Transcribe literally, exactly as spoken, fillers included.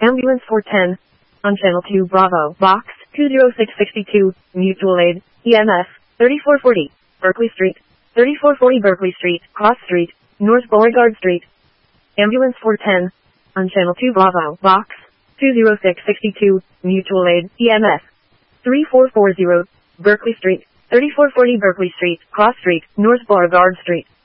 Ambulance four ten. On Channel two Bravo, Box two zero six six two, Mutual Aid, E M S, thirty-four forty, Berkeley Street, thirty-four forty Berkeley Street, Cross Street, North Beauregard Street. Ambulance four ten. On Channel two Bravo, Box two zero six six two, Mutual Aid, E M S, thirty-four forty, Berkeley Street, thirty-four forty Berkeley Street, Cross Street, North Beauregard Street.